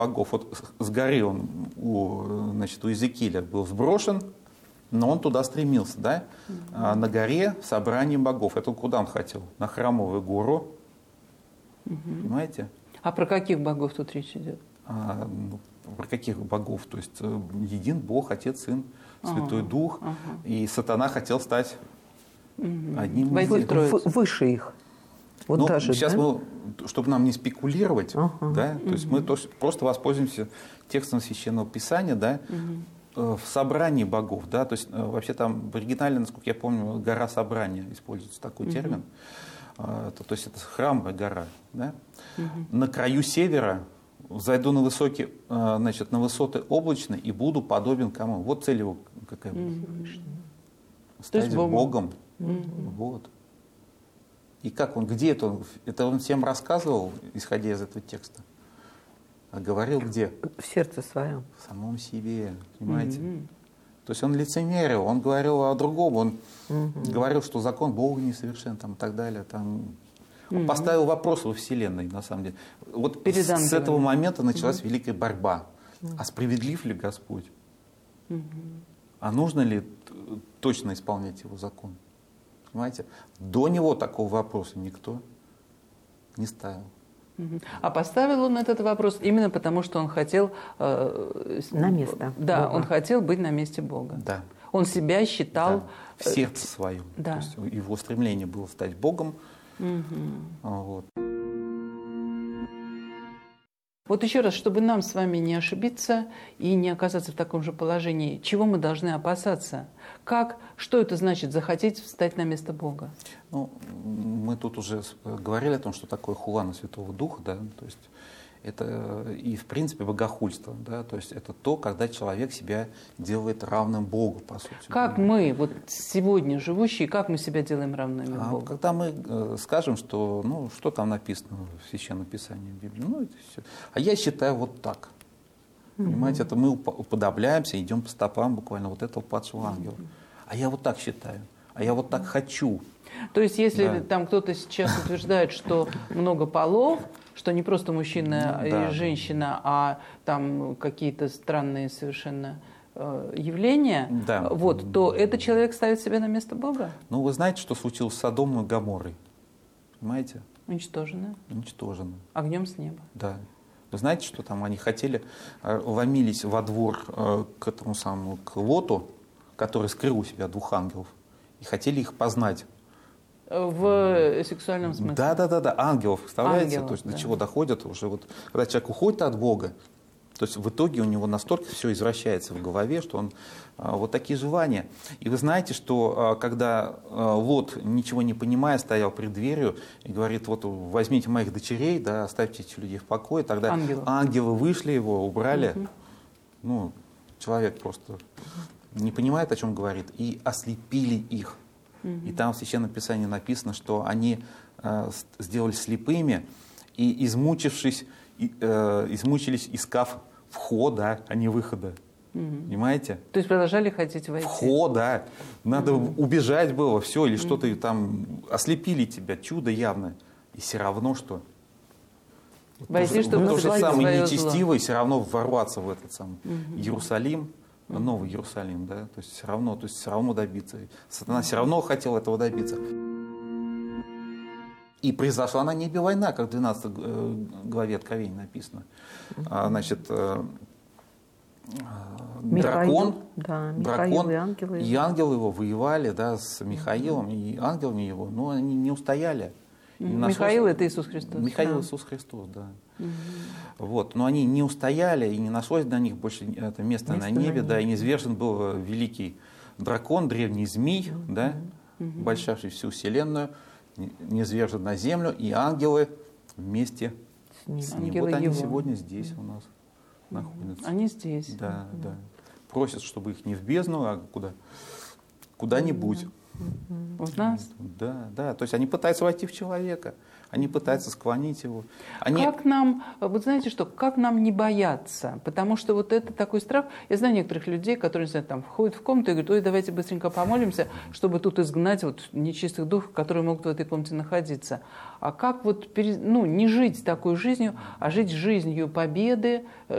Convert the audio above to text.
богов. Вот с горы он значит, у Иезекииля был сброшен, но он туда стремился, да? А на горе собрание богов. Это куда он хотел? На Храмовую гору. Понимаете? А про каких богов тут речь идет? Про каких богов? То есть един Бог, Отец, Сын, Святой Дух. И сатана хотел стать одним из них. Выше их. Вот ну, даже, сейчас да? Мы, чтобы нам не спекулировать, да, то есть мы просто воспользуемся текстом Священного Писания, да, в собрании богов, да, то есть вообще там в оригинале, насколько я помню, гора собрания используется такой термин, то есть это храмовая гора, да. На краю севера зайду на высокие, значит, на высоты облачные и буду подобен кому? Вот цель его какая была. Стать Богом. Вот. И как он, где это он? Это он всем рассказывал, исходя из этого текста? А говорил где? В сердце своем. В самом себе, понимаете? То есть он лицемерил, он говорил о другом, он говорил, что закон Бога несовершен, там, и так далее. Там. Он поставил вопрос во Вселенной, на самом деле. Вот с этого момента началась великая борьба. А справедлив ли Господь? А нужно ли точно исполнять его закон? Понимаете? До него такого вопроса никто не ставил. А поставил он этот вопрос именно потому, что он хотел... на место Да, Бога. Он хотел быть на месте Бога. Да. Он себя считал... Да. В сердце своем. Да. То есть его стремление было стать Богом. Вот. Вот еще раз, чтобы нам с вами не ошибиться и не оказаться в таком же положении, чего мы должны опасаться? Что это значит захотеть встать на место Бога? Ну, мы тут уже говорили о том, что такое хула Святого Духа, да, то есть это и в принципе богохульство, да, то есть это то, когда человек себя делает равным Богу, по сути. Как мы, вот сегодня живущие, как мы себя делаем равными Богу? Когда мы скажем, что, ну, что там написано в Священном Писании, в Библии, ну, это все. А я считаю вот так. Понимаете, это мы уподобляемся, идем по стопам буквально вот этого падшего ангела. А я вот так считаю, а я вот так хочу. То есть, если там кто-то сейчас утверждает, что много полов, что не просто мужчина и женщина, а там какие-то странные совершенно явления, вот, то этот человек ставит себя на место Бога? Ну, вы знаете, что случилось с Содомом и Гоморрой? Понимаете? Уничтожено. Уничтожено. Огнем с неба. Да. Вы знаете, что там они хотели, вломились во двор к этому самому, к Лоту, который скрыл у себя двух ангелов, и хотели их познать. В сексуальном смысле? Да, ангелов, представляете? Ангелов, то есть до чего доходят уже, вот, когда человек уходит от Бога, то есть в итоге у него настолько все извращается в голове, что он вот такие желания. И вы знаете, что когда Лот, ничего не понимая, стоял пред дверью и говорит, вот возьмите моих дочерей, да, оставьте этих людей в покое, тогда ангелы вышли его, убрали. Ну, человек просто не понимает, о чем говорит, и ослепили их. И там в Священном Писании написано, что они сделались слепыми и, измучились, искав входа, а не выхода. Понимаете? То есть продолжали хотеть войти? Входа. Надо убежать было, все, или что-то там ослепили тебя, чудо явно. И все равно что? Войти, чтобы то же самое нечестиво, зло. И все равно ворваться в этот самый Иерусалим. Новый Иерусалим, да, то есть все равно добиться. Сатана все равно хотел этого добиться. И произошла на небе война, как в 12 главе Откровения написано. Значит, дракон и ангелы его воевали, да, с Михаилом и ангелами его, но они не устояли. Михаил — это Иисус Христос. Михаил — Иисус Христос, да. Вот. Но они не устояли, и не нашлось для них больше места на небе, да, и низвержен был великий дракон, древний змей, да, обольщавший всю вселенную, низвержен на землю, и ангелы вместе с ним. Вот они сегодня здесь у нас находятся. Они здесь. Да, да. Просят, чтобы их не в бездну, а куда-нибудь. В нас? Да, да. То есть они пытаются войти в человека, они пытаются склонить его. Как нам, вот знаете что, как нам не бояться? Потому что вот это такой страх. Я знаю некоторых людей, которые, не знаю, там входят в комнату и говорят, ой, давайте быстренько помолимся, чтобы тут изгнать вот нечистых духов, которые могут в этой комнате находиться. А как вот не жить такой жизнью, а жить жизнью победы,